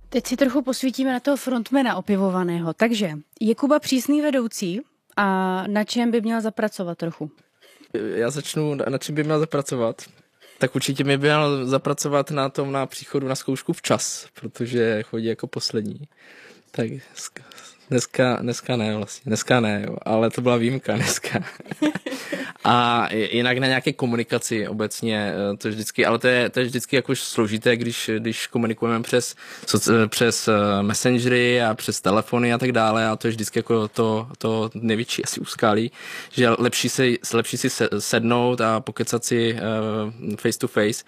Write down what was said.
Teď si trochu posvítíme na toho frontmana opivovaného. Takže je Kuba přísný vedoucí a na čem by měl zapracovat trochu? Já začnu, na čem by měl zapracovat. Tak určitě mi by měl zapracovat na příchodu na zkoušku včas, protože chodí jako poslední. Tak dneska ne, jo, ale to byla výjimka dneska. A jinak na nějaké komunikaci obecně, to je vždycky, ale to je vždycky jako složité, když komunikujeme přes messengery a přes telefony a tak dále, a to je vždycky jako to největší asi úskalí, že lepší si sednout a pokecat si face to face,